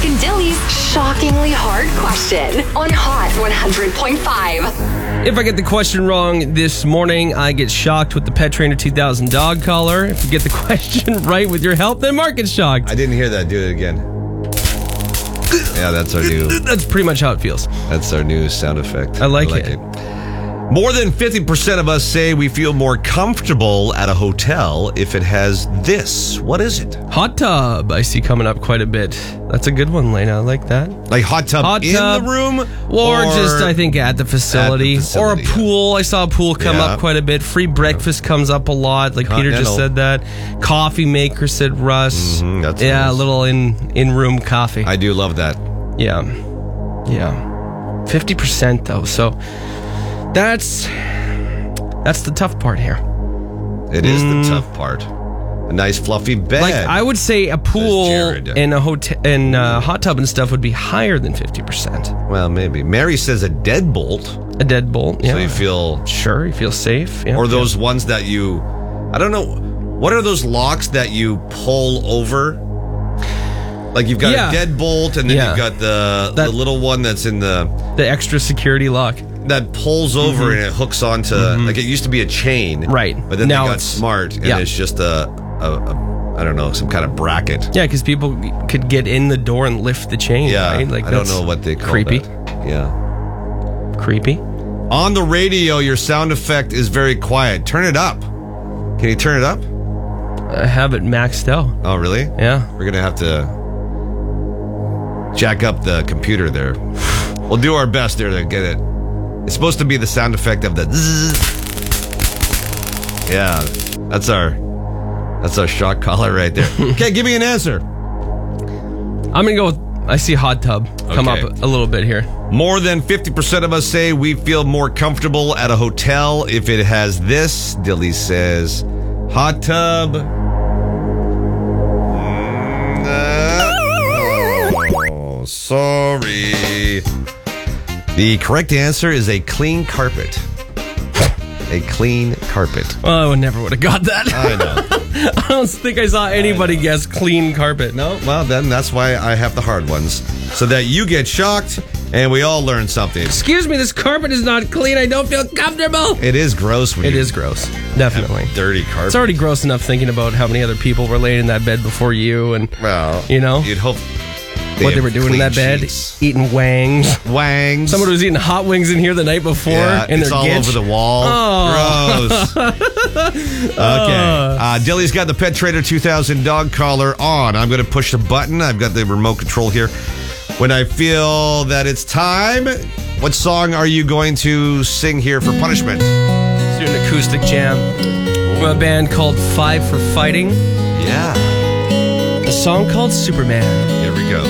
Jack and Dilly's shockingly hard question on Hot 100.5. If I get the question wrong this morning, I get shocked with the Pet Trainer 2000 dog collar. If you get the question right with your help, then Mark gets shocked. I didn't hear that. Do it again. Yeah, that's our new. That's pretty much how it feels. That's our new sound effect. I like it. More than 50% of us say we feel more comfortable at a hotel if it has this. What is it? Hot tub, I see coming up quite a bit. That's a good one, Lena. I like that. Like hot tub in the room? Or just, I think, at the facility. Or a pool. I saw a pool come up quite a bit. Free breakfast comes up a lot. Like Peter just said that. Coffee maker, said Russ. That's nice. A little in-room coffee. I do love that. Yeah. 50% though. So that's the tough part here. It is the tough part. A nice fluffy bed. Like I would say a pool and a hotel and hot tub and stuff would be higher than 50%. Well, maybe. Mary says a deadbolt. A deadbolt, yeah. So you feel... Sure, you feel safe. Yeah. Or those ones that you... I don't know. What are those locks that you pull over? Like you've got a deadbolt and then you've got the little one that's in the extra security lock. That pulls over and it hooks onto, like it used to be a chain. Right. But then now they got smart and it's just I don't know, some kind of bracket. Yeah, because people could get in the door and lift the chain, right? Like I don't know what they call creepy. that. Yeah. Creepy. On the radio, your sound effect is very quiet. Turn it up. Can you turn it up? I have it maxed out. Oh, really? Yeah. We're going to have to jack up the computer there. We'll do our best there to get it. It's supposed to be the sound effect of the zzz. Yeah, that's our shock collar right there. Okay, give me an answer. I'm going to go with, I see hot tub come up a little bit here. More than 50% of us say we feel more comfortable at a hotel if it has this. Dilly says hot tub. Oh, sorry. The correct answer is a clean carpet. A clean carpet. Oh, I never would have got that. I know. I don't think I saw anybody guess clean carpet. No? Well, then that's why I have the hard ones. So that you get shocked and we all learn something. Excuse me, this carpet is not clean. I don't feel comfortable. It is gross. It is gross. Definitely. Dirty carpet. It's already gross enough thinking about how many other people were laying in that bed before you. And, you'd hope... What they were doing in that bed, eating wangs. Someone was eating hot wings in here the night before. And it's all over the wall. Oh. Gross. Okay. Dilly's got the Pet Trainer 2000 dog collar on. I'm going to push the button. I've got the remote control here. When I feel that it's time, what song are you going to sing here for punishment? Let's do an acoustic jam from a band called Five for Fighting. Yeah. A song called Superman. Here we go.